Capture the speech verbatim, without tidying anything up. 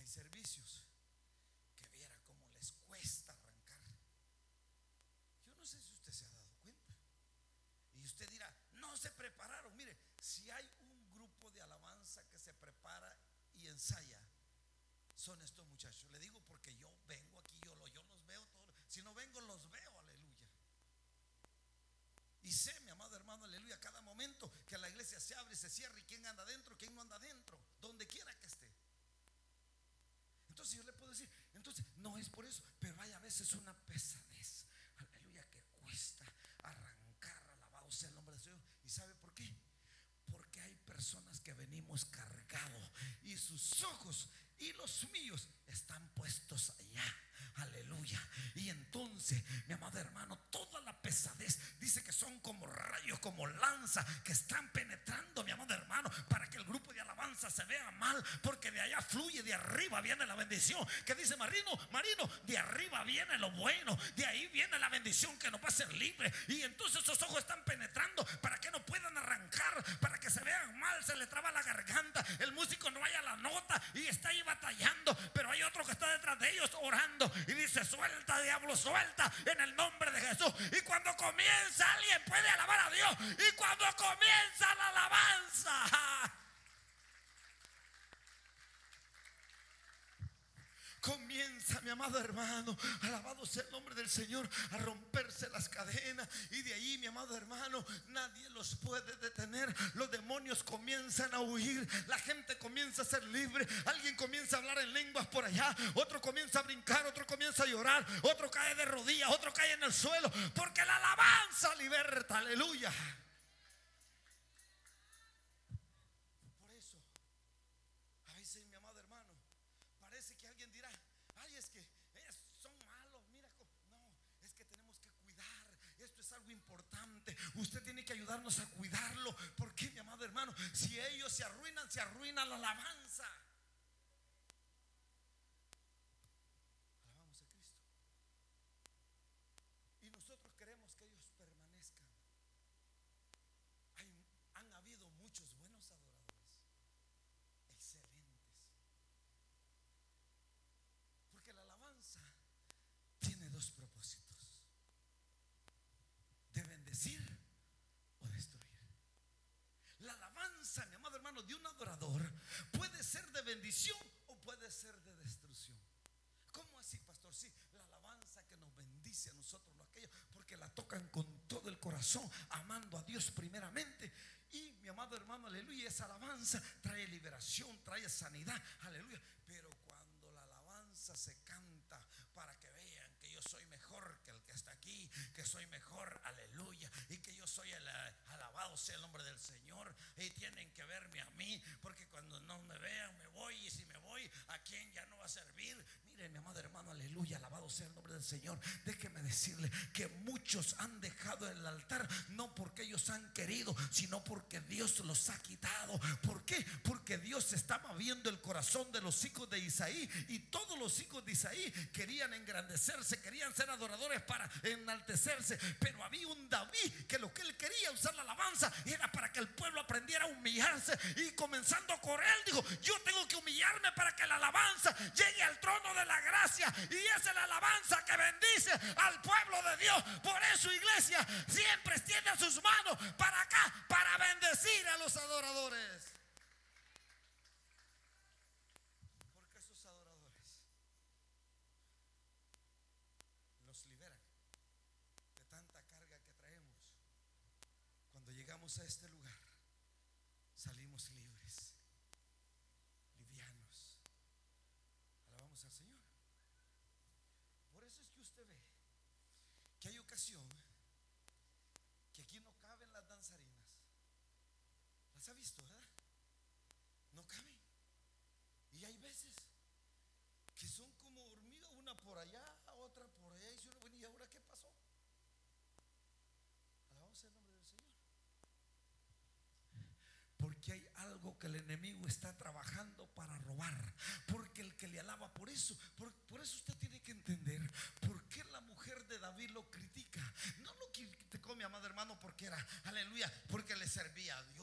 hay servicios que viera cómo les cuesta arrancar. Yo no sé si usted se ha dado cuenta. Y usted dirá, no se prepararon. Mire, si hay un grupo de alabanza que se prepara y ensaya, son estos muchachos. Le digo porque yo vengo aquí, yo, lo, yo los veo todos. Si no vengo, los veo, aleluya. Y sé, mi amado hermano, aleluya, cada momento que la iglesia se abre y se cierra, y quién anda adentro, quién no anda adentro, donde quiera que esté. Entonces yo le puedo decir, entonces no es por eso, pero hay a veces una pesadez, aleluya, que cuesta arrancar. Alabado sea el nombre del Señor. ¿Y sabe por qué? Porque hay personas que venimos cargados y sus ojos y los míos están puestos allá, aleluya. Y entonces, mi amado hermano, toda la pesadez dice que son como rayos, como lanzas que están penetrando, mi amado hermano, para que el grupo de alabanza se vea mal, porque de allá fluye, de arriba viene la bendición. Que dice Marino, Marino, de arriba viene lo bueno, de ahí viene la bendición que nos va a hacer libre. Y entonces esos ojos están penetrando para que no puedan arrancar, para que se vean mal, se le traba la garganta, el músico no haya la nota y está ahí batallando, pero hay otro que está detrás de ellos orando y dice: suelta, diablo, suelta en el nombre de Jesús. Y cuando comienza, alguien puede alabar a Dios, y cuando comienza la alabanza, comienza, mi amado hermano, alabado sea el nombre del Señor, a romperse las cadenas. Y de ahí, mi amado hermano, nadie los puede detener. Los demonios comienzan a huir, la gente comienza a ser libre. Alguien comienza a hablar en lenguas por allá, otro comienza a brincar, otro comienza a llorar, otro cae de rodillas, otro cae en el suelo, porque la alabanza liberta, aleluya. Por eso, a veces, mi amado hermano, parece que alguien dirá: ay, es que ellos son malos, mira. No, es que tenemos que cuidar. Esto es algo importante. Usted tiene que ayudarnos a cuidarlo. Porque, mi amado hermano, si ellos se arruinan, se arruina la alabanza. Alabamos a Cristo. Y nosotros queremos que ellos permanezcan. Hay, han habido muchos buenos adoradores, excelentes. Porque la alabanza tiene dos propósitos: de bendecir o destruir. La alabanza, mi amado hermano, de un adorador puede ser de bendición o puede ser de destrucción. ¿Cómo así, pastor? Sí, la alabanza que nos bendice a nosotros, lo aquello, porque la tocan con todo el corazón, amando a Dios primeramente. Y, mi amado hermano, aleluya, esa alabanza trae liberación, trae sanidad, aleluya. Pero cuando la alabanza se canta para que vean que yo soy mejor que el que está aquí, que soy mejor, aleluya, y que yo soy el alabado sea el nombre del Señor, y tienen que verme a mí, porque cuando no me vean me voy, y si me voy, ¿a quién ya no va a servir? Mire, mi amado hermano, aleluya, alabado sea el nombre del Señor. Déjeme decirle que muchos han dejado el altar no porque ellos han querido, sino porque Dios los ha quitado. ¿Por qué? Porque Dios estaba viendo el corazón de los hijos de Isaí, y todos los hijos de Isaí querían engrandecerse, querían ser adoradores para enaltecerse, pero había un David que lo que él quería usar la alabanza era para que el pueblo aprendiera a humillarse, y comenzando a correr dijo: yo tengo que humillarme para que la alabanza llegue al trono de la gracia, y esa es la alabanza que bendice al pueblo de Dios. Por eso, iglesia, siempre extiende sus manos para acá, para bendecir a los adoradores, porque esos adoradores los liberan de tanta carga que traemos. Cuando llegamos a este lugar, salimos libres, livianos. Alabamos al Señor. Por eso es que usted ve que hay ocasión que aquí no caben las danzarinas. ¿Las ha visto, verdad? No caben. Y hay veces que son como hormigas, una por allá, otra por allá. Y uno, bueno, ¿y ahora qué pasó? Alabamos el nombre del Señor. Porque hay algo que el enemigo está trabajando para robar. Porque el que le alaba, por eso, por, por eso usted tiene que entender por qué la mujer de David lo critica. No lo criticó, mi amado hermano, porque era, aleluya, porque le servía a Dios.